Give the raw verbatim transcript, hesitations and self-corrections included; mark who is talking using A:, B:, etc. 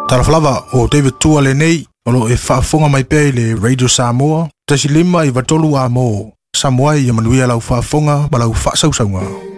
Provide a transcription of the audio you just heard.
A: Talaflava o David Tua le nei, o lo e whaafonga mai pei le Radio Samoa, tasi lima i watolu a mo, Samoa i amanuia lau whaafonga ma lau whaasausaunga.